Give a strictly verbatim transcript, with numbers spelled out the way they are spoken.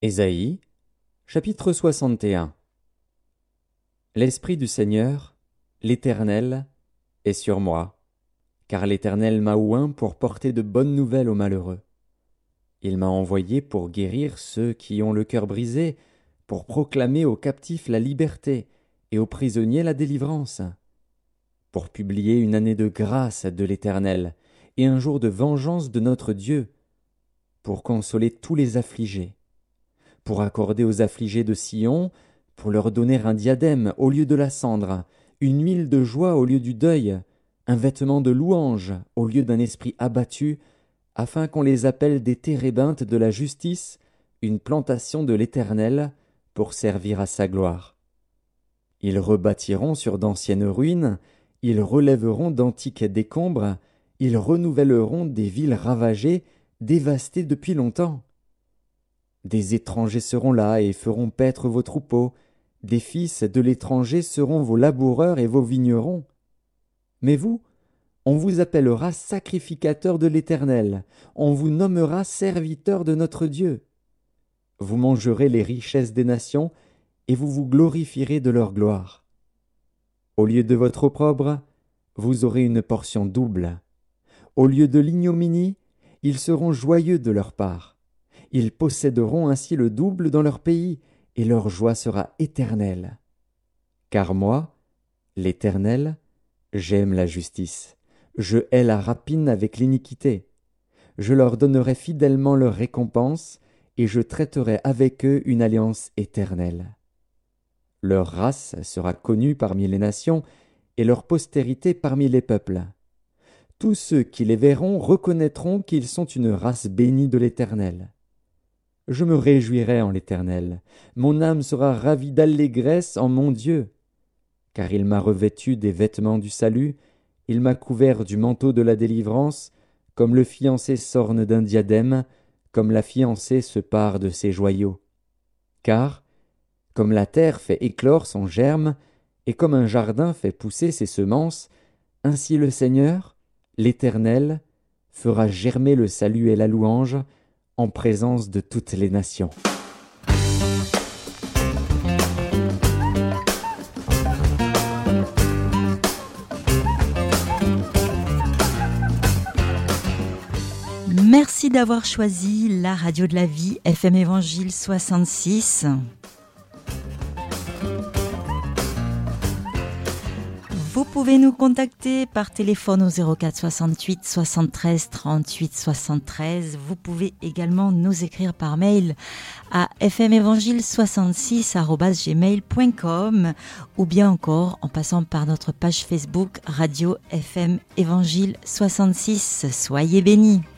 Ésaïe, chapitre soixante et un. L'Esprit du Seigneur, l'Éternel, est sur moi, car l'Éternel m'a oint pour porter de bonnes nouvelles aux malheureux. Il m'a envoyé pour guérir ceux qui ont le cœur brisé, pour proclamer aux captifs la liberté et aux prisonniers la délivrance, pour publier une année de grâce de l'Éternel et un jour de vengeance de notre Dieu, pour consoler tous les affligés, pour accorder aux affligés de Sion, pour leur donner un diadème au lieu de la cendre, une huile de joie au lieu du deuil, un vêtement de louange au lieu d'un esprit abattu, afin qu'on les appelle des térébintes de la justice, une plantation de l'Éternel, pour servir à sa gloire. Ils rebâtiront sur d'anciennes ruines, ils relèveront d'antiques décombres, ils renouvelleront des villes ravagées, dévastées depuis longtemps. Des étrangers seront là et feront paître vos troupeaux, des fils de l'étranger seront vos laboureurs et vos vignerons. Mais vous, on vous appellera sacrificateurs de l'Éternel, on vous nommera serviteurs de notre Dieu. Vous mangerez les richesses des nations, et vous vous glorifierez de leur gloire. Au lieu de votre opprobre, vous aurez une portion double. Au lieu de l'ignominie, ils seront joyeux de leur part. Ils posséderont ainsi le double dans leur pays, et leur joie sera éternelle. Car moi, l'Éternel, j'aime la justice. Je hais la rapine avec l'iniquité. Je leur donnerai fidèlement leur récompense, et je traiterai avec eux une alliance éternelle. Leur race sera connue parmi les nations, et leur postérité parmi les peuples. Tous ceux qui les verront reconnaîtront qu'ils sont une race bénie de l'Éternel. Je me réjouirai en l'Éternel, mon âme sera ravie d'allégresse en mon Dieu. Car il m'a revêtu des vêtements du salut, il m'a couvert du manteau de la délivrance, comme le fiancé s'orne d'un diadème, comme la fiancée se pare de ses joyaux. Car, comme la terre fait éclore son germe, et comme un jardin fait pousser ses semences, ainsi le Seigneur, l'Éternel, fera germer le salut et la louange, en présence de toutes les nations. Merci d'avoir choisi la radio de la vie, F M Évangile soixante-six. Vous pouvez nous contacter par téléphone au zéro quatre soixante-huit soixante-treize trente-huit soixante-treize. Vous pouvez également nous écrire par mail à f m évangile soixante-six arobase gmail point com ou bien encore en passant par notre page Facebook Radio F M Évangile soixante-six. Soyez bénis.